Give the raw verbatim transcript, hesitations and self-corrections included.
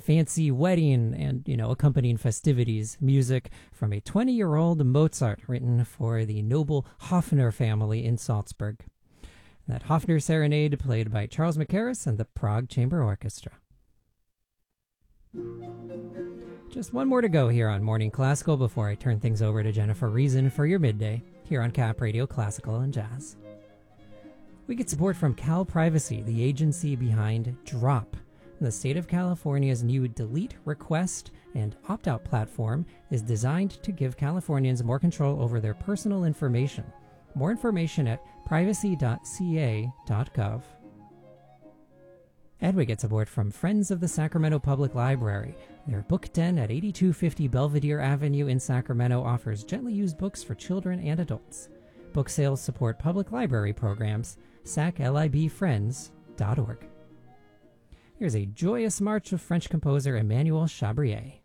fancy wedding and, you know, accompanying festivities. Music from a twenty-year-old Mozart written for the noble Hofner family in Salzburg. That Hofner Serenade played by Charles Mackerras and the Prague Chamber Orchestra. Just one more to go here on Morning Classical before I turn things over to Jennifer Reason for your midday here on Cap Radio Classical and Jazz. We get support from Cal Privacy, the agency behind Drop. The state of California's new Delete, Request, and Opt-out platform is designed to give Californians more control over their personal information. More information at privacy dot c a dot gov. And we get support from Friends of the Sacramento Public Library. Their book den at eighty-two fifty Belvedere Avenue in Sacramento offers gently used books for children and adults. Book sales support public library programs. sac lib friends dot org. Here's a joyous march of French composer Emmanuel Chabrier.